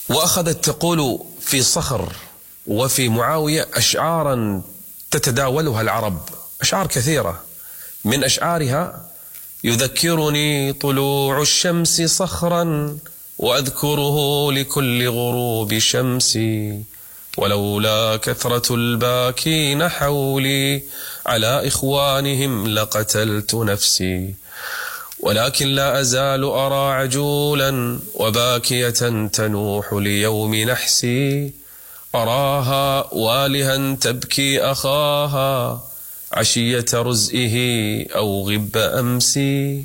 وأخذت تقول في صخر وفي معاوية أشعارا تتداولها العرب، أشعار كثيرة. من أشعارها: يذكرني طلوع الشمس صخرا وأذكره لكل غروب شمسي، ولولا كثرة الباكين حولي على إخوانهم لقتلت نفسي، ولكن لا أزال أرى عجولا وباكية تنوح ليوم نحسي، أراها والها تبكي أخاها عشية رزئه أو غب أمسي،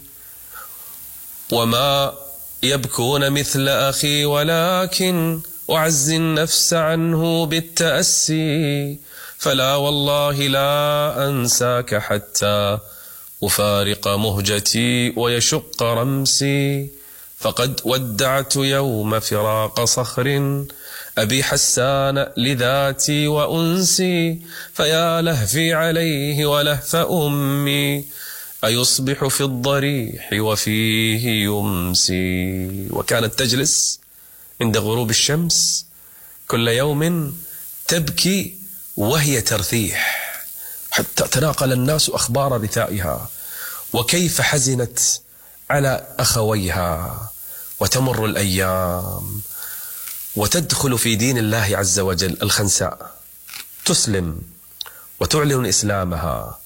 وما يبكون مثل أخي ولكن أعز النفس عنه بالتأسي، فلا والله لا أنساك حتى أفارق مهجتي ويشق رمسي، فقد ودعت يوم فراق صخر أبي حسان لذاتي وأنسي، فيا لهفي عليه ولهف أمي أيصبح في الضريح وفيه يمسي. وكانت تجلس عند غروب الشمس كل يوم تبكي وهي ترثيح، حتى تناقل الناس أخبار رثائها وكيف حزنت على أخويها. وتمر الأيام وتدخل في دين الله عز وجل الخنساء، تسلم وتعلن إسلامها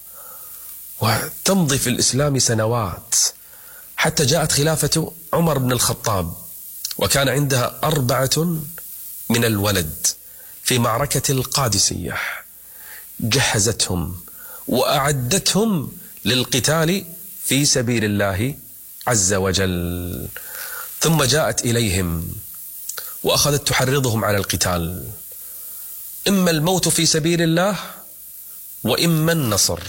وتمضي في الإسلام سنوات، حتى جاءت خلافة عمر بن الخطاب، وكان عندها 4 من الولد في معركة القادسية، جهزتهم وأعدتهم للقتال في سبيل الله عز وجل، ثم جاءت إليهم وأخذت تحرضهم على القتال، إما الموت في سبيل الله وإما النصر.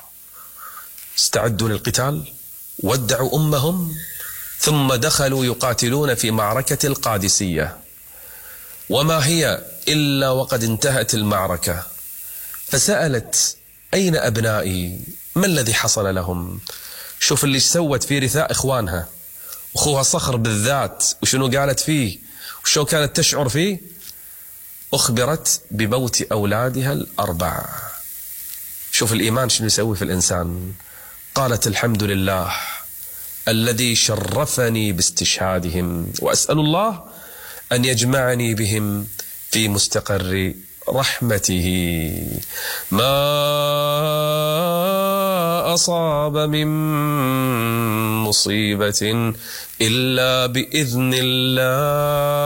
استعدوا للقتال، ودعوا أمهم، ثم دخلوا يقاتلون في معركة القادسية، وما هي إلا وقد انتهت المعركة، فسألت: أين أبنائي؟ ما الذي حصل لهم؟ شوف اللي سوت في رثاء إخوانها، أخوها صخر بالذات وشنو قالت فيه وشو كانت تشعر فيه. أخبرت بموت أولادها 4. شوف الإيمان شنو يسوي في الإنسان. قالت: الحمد لله الذي شرفني باستشهادهم، وأسأل الله أن يجمعني بهم في مستقر رحمته. ما أصاب من مصيبة إلا بإذن الله،